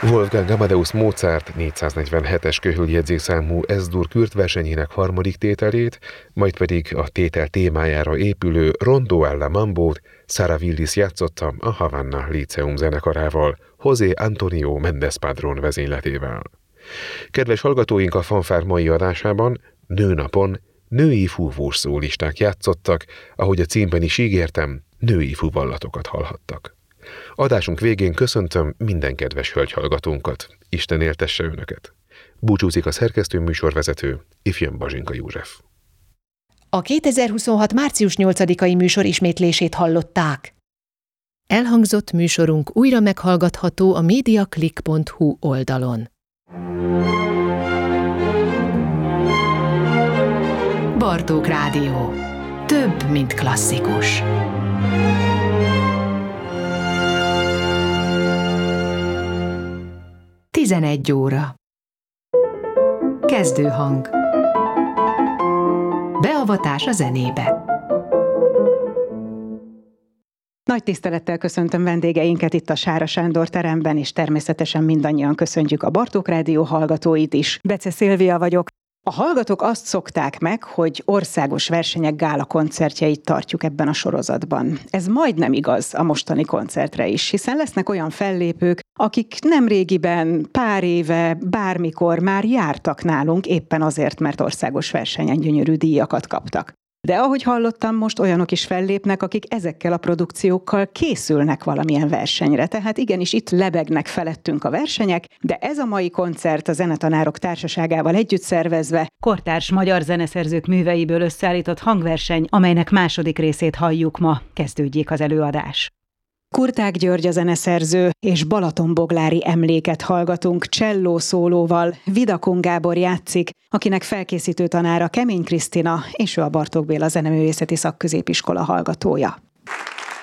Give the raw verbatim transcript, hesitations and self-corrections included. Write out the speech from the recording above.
Wolfgang Amadeus Mozart négyszáznegyvenhetes köhöljegyzékszámú Es-dur kürt versenyének harmadik tételét, majd pedig a tétel témájára épülő Rondo alla Mambót Sara Willis játszotta a Havanna Líceum zenekarával, José Antonio Méndez Padrón vezényletével. Kedves hallgatóink, a fanfár mai adásában nőnapon női fúvós szólisták játszottak, ahogy a címben is ígértem, női fuvallatokat hallhattak. Adásunk végén köszöntöm minden kedves hölgyhallgatónkat. Isten éltesse önöket. Búcsúzik a szerkesztő műsorvezető, Ifjen Bazsinka József. A kétezer-huszonhat. március nyolcadikai műsor ismétlését hallották. Elhangzott műsorunk újra meghallgatható a mediaclick pont hu oldalon. Bartók Rádió. Több, mint klasszikus. tizenegy óra. Kezdőhang. Beavatás a zenébe. Nagy tisztelettel köszöntöm vendégeinket itt a Sára Sándor teremben, és természetesen mindannyian köszöntjük a Bartók Rádió hallgatóit is. Bece Szilvia vagyok. A hallgatók azt szokták meg, hogy országos versenyek gála koncertjeit tartjuk ebben a sorozatban. Ez majdnem igaz a mostani koncertre is, hiszen lesznek olyan fellépők, akik nemrégiben, pár éve, bármikor már jártak nálunk, éppen azért, mert országos versenyen gyönyörű díjakat kaptak. De ahogy hallottam, most olyanok is fellépnek, akik ezekkel a produkciókkal készülnek valamilyen versenyre. Tehát igenis itt lebegnek felettünk a versenyek, de ez a mai koncert a Zenetanárok Társaságával együtt szervezve kortárs magyar zeneszerzők műveiből összeállított hangverseny, amelynek második részét halljuk ma. Kezdődjék az előadás. Kurták György a zeneszerző, és Balatonboglári emléket hallgatunk cselló szólóval. Vidakun Gábor játszik, akinek felkészítő tanára Kemény Krisztina, és ő a Bartók Béla Zeneművészeti Szakközépiskola hallgatója.